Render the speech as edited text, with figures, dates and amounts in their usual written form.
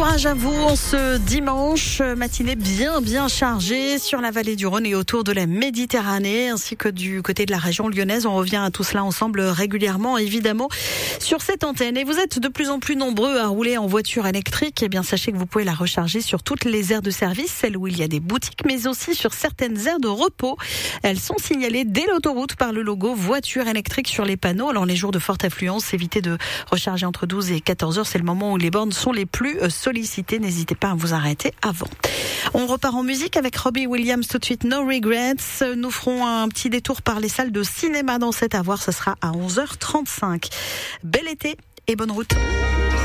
courage à vous en ce dimanche, matinée bien chargée sur la vallée du Rhône et autour de la Méditerranée, ainsi que du côté de la région lyonnaise. On revient à tout cela ensemble régulièrement, évidemment, sur cette antenne. Et vous êtes de plus en plus nombreux à rouler en voiture électrique. Eh bien, sachez que vous pouvez la recharger sur toutes les aires de service, celles où il y a des boutiques, mais aussi sur certaines aires de repos. Elles sont signalées dès l'autoroute par le logo voiture électrique sur les panneaux. Alors, les jours de forte affluence, évitez de recharger entre 12 et 14 heures. C'est le moment où les bornes sont les plus sollicitées. N'hésitez pas à vous arrêter avant. On repart en musique avec Robbie Williams tout de suite. No Regrets. Nous ferons un petit détour par les salles de cinéma dans cet avoir. Ce sera à 11h35. Bel été et bonne route.